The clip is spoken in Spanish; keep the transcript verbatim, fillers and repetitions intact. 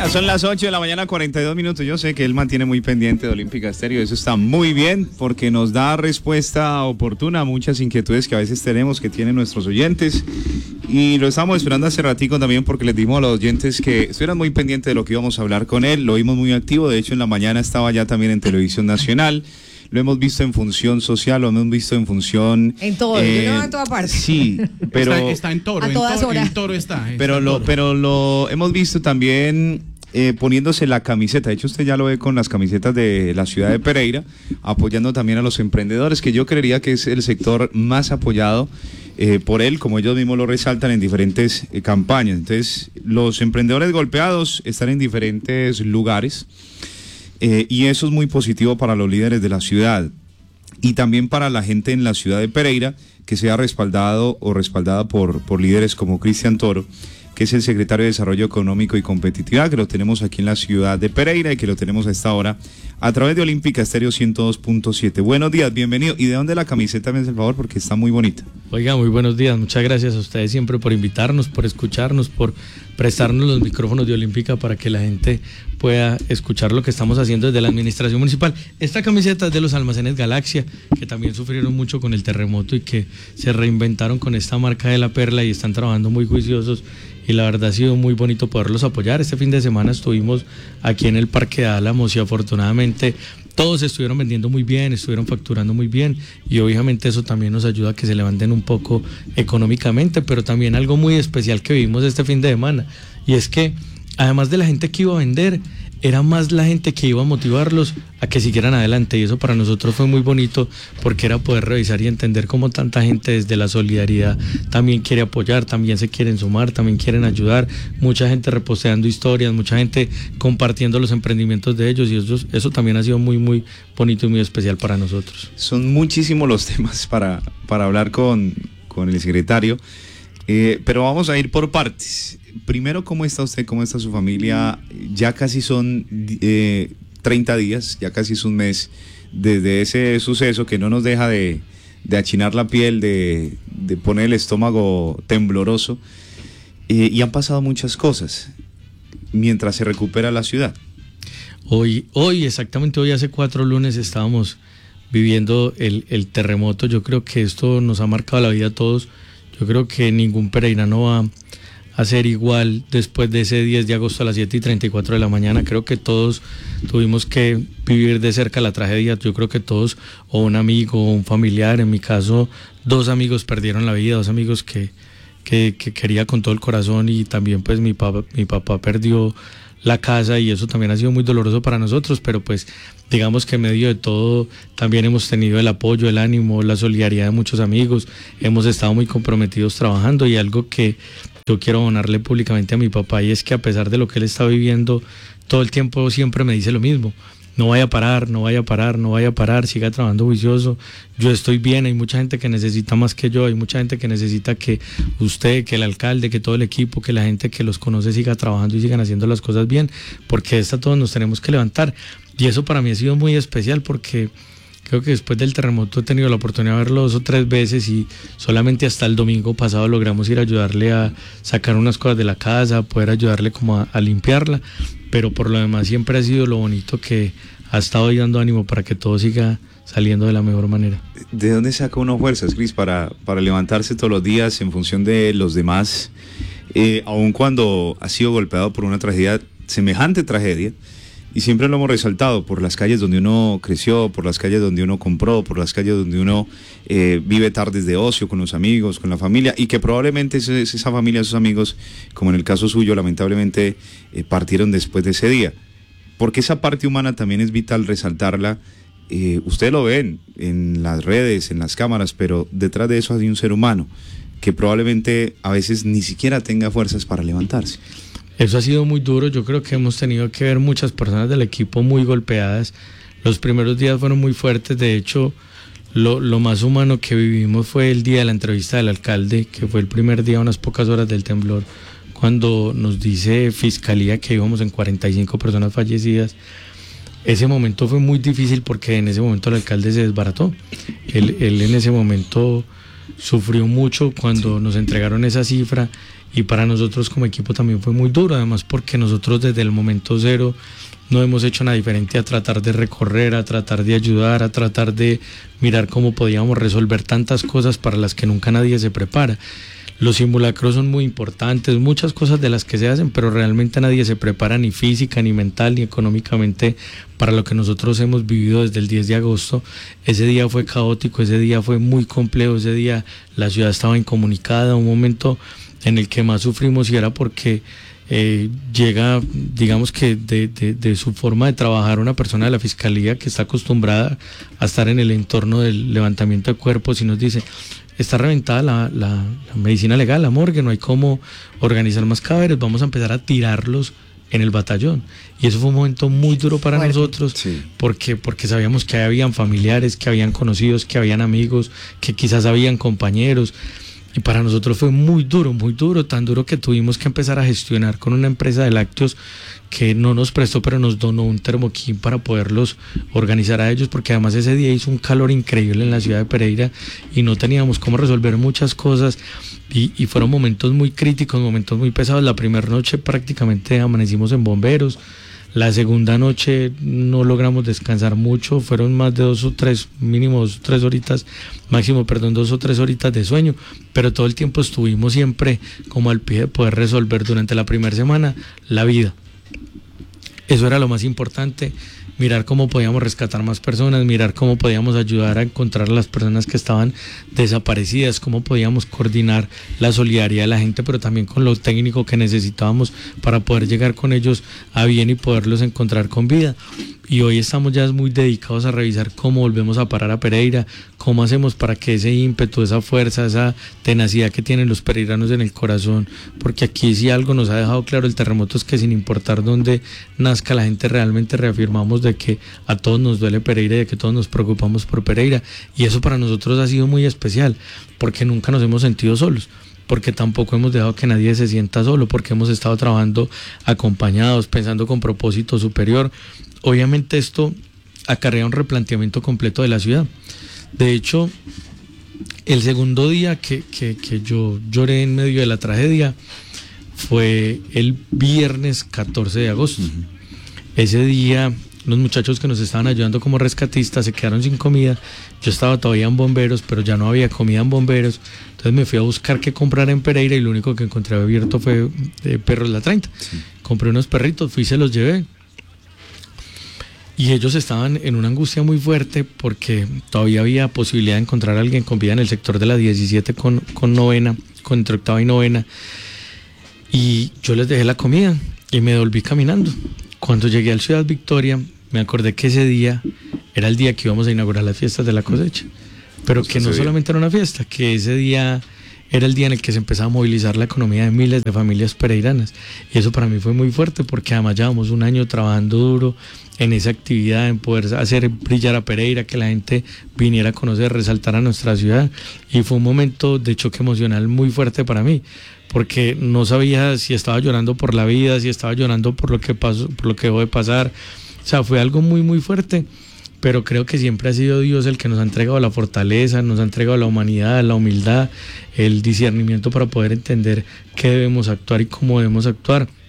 Ya son las ocho de la mañana, cuarenta y dos minutos. Yo sé que él mantiene muy pendiente de Olímpica Estéreo. Eso está muy bien porque nos da respuesta oportuna a muchas inquietudes que a veces tenemos, que tienen nuestros oyentes. Y lo estamos esperando hace ratico también porque les dimos a los oyentes que estuvieran muy pendientes de lo que íbamos a hablar con él. Lo vimos muy activo. De hecho, en la mañana estaba ya también en Televisión Nacional. Lo hemos visto en función social, lo hemos visto en función... En todo, eh, yo no en toda parte. Sí, pero... Está, está en Toro, a en, todas toro horas. en Toro está. está Pero lo, Toro. pero lo hemos visto también eh, poniéndose la camiseta. De hecho, usted ya lo ve con las camisetas de la ciudad de Pereira, apoyando también a los emprendedores, que yo creería que es el sector más apoyado eh, por él, como ellos mismos lo resaltan en diferentes eh, campañas. Entonces, los emprendedores golpeados están en diferentes lugares. Eh, y eso es muy positivo para los líderes de la ciudad y también para la gente en la ciudad de Pereira, que sea respaldado o respaldada por, por líderes como Cristian Toro, que es el secretario de Desarrollo Económico y Competitividad, que lo tenemos aquí en la ciudad de Pereira y que lo tenemos a esta hora a través de Olímpica Estéreo ciento dos punto siete. Buenos días, bienvenido. ¿Y de dónde la camiseta, me hace el favor? Porque está muy bonita. Oiga, muy buenos días. Muchas gracias a ustedes siempre por invitarnos, por escucharnos, por prestarnos los micrófonos de Olímpica para que la gente pueda escuchar lo que estamos haciendo desde la administración municipal. Esta camiseta es de los almacenes Galaxia, que también sufrieron mucho con el terremoto y que se reinventaron con esta marca de la perla y están trabajando muy juiciosos. Y la verdad ha sido muy bonito poderlos apoyar. Este fin de semana estuvimos aquí en el Parque de Álamos y afortunadamente todos estuvieron vendiendo muy bien, estuvieron facturando muy bien y obviamente eso también nos ayuda a que se levanten un poco económicamente, pero también algo muy especial que vivimos este fin de semana y es que además de la gente que iba a vender, era más la gente que iba a motivarlos a que siguieran adelante y eso para nosotros fue muy bonito porque era poder revisar y entender cómo tanta gente desde la solidaridad también quiere apoyar, también se quieren sumar, también quieren ayudar, mucha gente reposteando historias, mucha gente compartiendo los emprendimientos de ellos y eso, eso también ha sido muy muy bonito y muy especial para nosotros. Son muchísimos los temas para, para hablar con, con el secretario, eh, pero vamos a ir por partes. Primero, ¿cómo está usted? ¿Cómo está su familia? Ya casi son eh, treinta días, ya casi es un mes desde ese suceso que no nos deja de, de achinar la piel, de, de poner el estómago tembloroso. Eh, y han pasado muchas cosas mientras se recupera la ciudad. Hoy, hoy exactamente hoy hace cuatro lunes estábamos viviendo el, el terremoto. Yo creo que esto nos ha marcado la vida a todos. Yo creo que ningún pereirano va a ser igual después de ese diez de agosto a las siete y treinta y cuatro de la mañana. Creo que todos tuvimos que vivir de cerca la tragedia. Yo creo que todos, o un amigo o un familiar, en mi caso dos amigos perdieron la vida, dos amigos que, que, que quería con todo el corazón y también pues mi papá, mi papá perdió la casa y eso también ha sido muy doloroso para nosotros, pero pues digamos que en medio de todo también hemos tenido el apoyo, el ánimo, la solidaridad de muchos amigos, hemos estado muy comprometidos trabajando y algo que yo quiero abonarle públicamente a mi papá y es que a pesar de lo que él está viviendo, todo el tiempo siempre me dice lo mismo: no vaya a parar, no vaya a parar, no vaya a parar, siga trabajando juicioso, yo estoy bien, hay mucha gente que necesita más que yo, hay mucha gente que necesita que usted, que el alcalde, que todo el equipo, que la gente que los conoce siga trabajando y sigan haciendo las cosas bien, porque de esta todos nos tenemos que levantar. Y eso para mí ha sido muy especial porque creo que después del terremoto he tenido la oportunidad de verlo dos o tres veces y solamente hasta el domingo pasado logramos ir a ayudarle a sacar unas cosas de la casa, poder ayudarle como a, a limpiarla, pero por lo demás siempre ha sido lo bonito que ha estado ahí dando ánimo para que todo siga saliendo de la mejor manera. ¿De dónde saca uno fuerzas, Cris, para, para levantarse todos los días en función de los demás, eh, aun cuando ha sido golpeado por una tragedia, semejante tragedia? Y siempre lo hemos resaltado, por las calles donde uno creció, por las calles donde uno compró, por las calles donde uno eh, vive tardes de ocio con los amigos, con la familia, y que probablemente ese, esa familia, esos amigos, como en el caso suyo, lamentablemente eh, partieron después de ese día. Porque esa parte humana también es vital resaltarla. Eh, ustedes lo ven en las redes, en las cámaras, pero detrás de eso hay un ser humano que probablemente a veces ni siquiera tenga fuerzas para levantarse. Eso ha sido muy duro, yo creo que hemos tenido que ver muchas personas del equipo muy golpeadas. Los primeros días fueron muy fuertes, de hecho lo, lo más humano que vivimos fue el día de la entrevista del alcalde, que fue el primer día, unas pocas horas del temblor, cuando nos dice Fiscalía que íbamos en cuarenta y cinco personas fallecidas. Ese momento fue muy difícil porque en ese momento el alcalde se desbarató, él, él en ese momento sufrió mucho cuando nos entregaron esa cifra y para nosotros como equipo también fue muy duro, además porque nosotros desde el momento cero no hemos hecho nada diferente a tratar de recorrer, a tratar de ayudar, a tratar de mirar cómo podíamos resolver tantas cosas para las que nunca nadie se prepara. Los simulacros son muy importantes, muchas cosas de las que se hacen, pero realmente nadie se prepara ni física, ni mental, ni económicamente para lo que nosotros hemos vivido desde el diez de agosto. Ese día fue caótico, ese día fue muy complejo, ese día la ciudad estaba incomunicada, un momento en el que más sufrimos y era porque eh, llega, digamos que de, de, de su forma de trabajar una persona de la Fiscalía que está acostumbrada a estar en el entorno del levantamiento de cuerpos y nos dice: está reventada la, la, la medicina legal, la morgue, no hay cómo organizar más cadáveres, vamos a empezar a tirarlos en el batallón. Y eso fue un momento muy duro para bueno, nosotros, sí. porque, porque sabíamos que habían familiares, que habían conocidos, que habían amigos, que quizás habían compañeros. Y para nosotros fue muy duro, muy duro, tan duro que tuvimos que empezar a gestionar con una empresa de lácteos que no nos prestó, pero nos donó un termoquín para poderlos organizar a ellos, porque además ese día hizo un calor increíble en la ciudad de Pereira y no teníamos cómo resolver muchas cosas y, y fueron momentos muy críticos, momentos muy pesados. La primera noche prácticamente amanecimos en bomberos. La segunda noche no logramos descansar mucho, fueron más de dos o tres, mínimo dos o tres horitas, máximo, perdón, dos o tres horitas de sueño, pero todo el tiempo estuvimos siempre como al pie de poder resolver durante la primera semana la vida. Eso era lo más importante, mirar cómo podíamos rescatar más personas, mirar cómo podíamos ayudar a encontrar a las personas que estaban desaparecidas, cómo podíamos coordinar la solidaridad de la gente, pero también con lo técnico que necesitábamos para poder llegar con ellos a bien y poderlos encontrar con vida. Y hoy estamos ya muy dedicados a revisar cómo volvemos a parar a Pereira, cómo hacemos para que ese ímpetu, esa fuerza, esa tenacidad que tienen los pereiranos en el corazón, porque aquí si algo nos ha dejado claro el terremoto es que sin importar dónde nazca la gente realmente reafirmamos de que a todos nos duele Pereira y de que todos nos preocupamos por Pereira, y eso para nosotros ha sido muy especial porque nunca nos hemos sentido solos, porque tampoco hemos dejado que nadie se sienta solo, porque hemos estado trabajando acompañados, pensando con propósito superior. Obviamente esto acarrea un replanteamiento completo de la ciudad. De hecho, el segundo día que, que, que yo lloré en medio de la tragedia fue el viernes catorce de agosto. Uh-huh. Ese día los muchachos que nos estaban ayudando como rescatistas se quedaron sin comida. Yo estaba todavía en bomberos, pero ya no había comida en bomberos. Entonces me fui a buscar qué comprar en Pereira y lo único que encontré abierto fue eh, Perros La treinta. Sí. Compré unos perritos, fui y se los llevé. Y ellos estaban en una angustia muy fuerte porque todavía había posibilidad de encontrar a alguien con vida en el sector de la diecisiete con, con novena, con entre octava y novena. Y yo les dejé la comida y me volví caminando. Cuando llegué al Ciudad Victoria, me acordé que ese día era el día que íbamos a inaugurar las fiestas de la cosecha. Pero que no solamente era una fiesta, que ese día era el día en el que se empezaba a movilizar la economía de miles de familias pereiranas. Y eso para mí fue muy fuerte porque además llevamos un año trabajando duro en esa actividad, en poder hacer brillar a Pereira, que la gente viniera a conocer, resaltar a nuestra ciudad. Y fue un momento de choque emocional muy fuerte para mí, porque no sabía si estaba llorando por la vida, si estaba llorando por lo que pasó, por lo que dejó de pasar. O sea, fue algo muy, muy fuerte. Pero creo que siempre ha sido Dios el que nos ha entregado la fortaleza, nos ha entregado la humanidad, la humildad, el discernimiento para poder entender qué debemos actuar y cómo debemos actuar.